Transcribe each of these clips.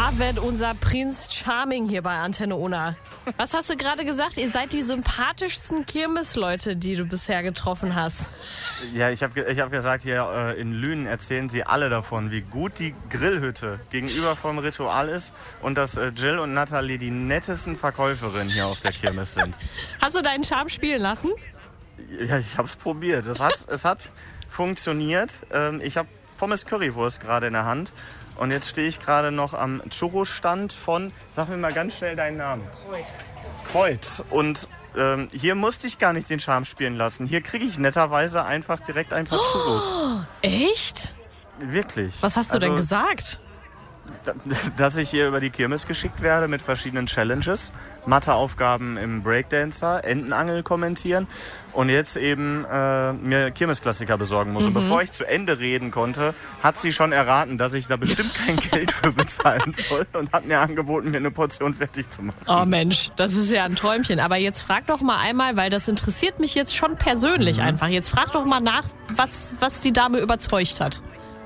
Marvin, unser Prinz Charming hier bei Antenne Unna. Was hast du gerade gesagt? Ihr seid die sympathischsten Kirmesleute, die du bisher getroffen hast. Ja, ich hab gesagt, hier in Lünen erzählen sie alle davon, wie gut die Grillhütte gegenüber vom Ritual ist und dass Jill und Natalie die nettesten Verkäuferinnen hier auf der Kirmes sind. Hast du deinen Charme spielen lassen? Ja, ich habe es probiert. Es hat funktioniert. Ich habe Pommes Currywurst gerade in der Hand. Und jetzt stehe ich gerade noch am Churro-Stand von, sag mir mal ganz schnell deinen Namen. Kreuz. Und hier musste ich gar nicht den Charme spielen lassen. Hier kriege ich netterweise einfach direkt ein paar Churros. Echt? Wirklich. Was hast du denn gesagt? Dass ich hier über die Kirmes geschickt werde mit verschiedenen Challenges. Matheaufgaben im Breakdancer, Entenangel kommentieren und jetzt eben mir Kirmesklassiker besorgen muss. Und bevor ich zu Ende reden konnte, hat sie schon erraten, dass ich da bestimmt kein Geld für bezahlen soll und hat mir angeboten, mir eine Portion fertig zu machen. Oh Mensch, das ist ja ein Träumchen. Aber jetzt frag doch mal einmal, weil das interessiert mich jetzt schon persönlich einfach. Jetzt frag doch mal nach, was die Dame überzeugt hat.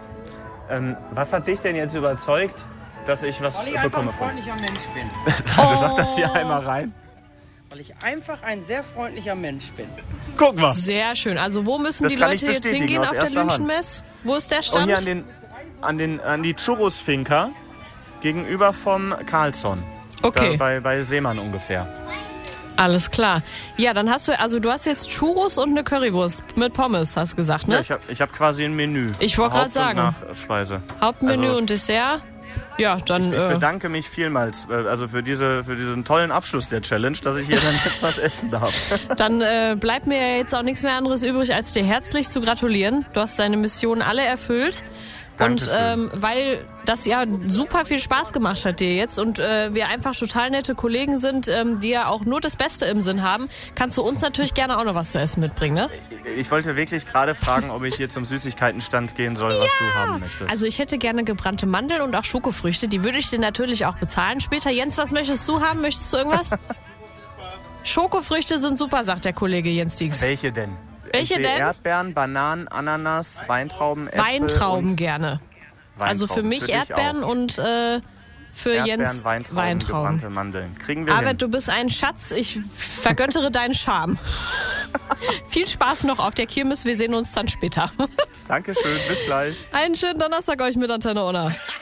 Was hat dich denn jetzt überzeugt, dass ich was Weil ich einfach ein freundlicher Mensch bin. Du sagst das hier einmal rein. Weil ich einfach ein sehr freundlicher Mensch bin. Guck mal. Sehr schön. Also wo müssen Das die kann Leute ich jetzt bestätigen, hingehen aus auf der erster Hand. Lünchenmess? Wo ist der Und Stand? hier an die Churros-Finca gegenüber vom Carlsson. Okay. Da bei Seemann ungefähr. Alles klar. Ja, dann hast du jetzt Churros und eine Currywurst mit Pommes, hast du gesagt, ne? Ja, ich hab quasi ein Menü. Ich wollte gerade sagen. Nachspeise. Hauptmenü Also, und Dessert. Ja, dann. Ich bedanke mich vielmals für diesen tollen Abschluss der Challenge, dass ich hier dann jetzt was essen darf. Dann bleibt mir jetzt auch nichts mehr anderes übrig, als dir herzlich zu gratulieren. Du hast deine Mission alle erfüllt. Dankeschön. Und weil das ja super viel Spaß gemacht hat dir jetzt und wir einfach total nette Kollegen sind, die ja auch nur das Beste im Sinn haben, kannst du uns natürlich gerne auch noch was zu essen mitbringen, ne? Ich wollte wirklich gerade fragen, ob ich hier zum Süßigkeitenstand gehen soll, was du haben möchtest. Also ich hätte gerne gebrannte Mandeln und auch Schokofrüchte. Die würde ich dir natürlich auch bezahlen später. Jens, was möchtest du haben? Möchtest du irgendwas? Schokofrüchte sind super, sagt der Kollege Jens Diegs. Welche denn? Welche denn? Erdbeeren, Bananen, Ananas, Weintrauben, Äpfel. Weintrauben gerne. Also für mich Erdbeeren und für Jens Weintrauben. Gebrannte Mandeln. Kriegen wir Aber hin. du bist ein Schatz. Ich vergöttere deinen Charme. Viel Spaß noch auf der Kirmes. Wir sehen uns dann später. Dankeschön, bis gleich. Einen schönen Donnerstag euch mit Antenne Unna.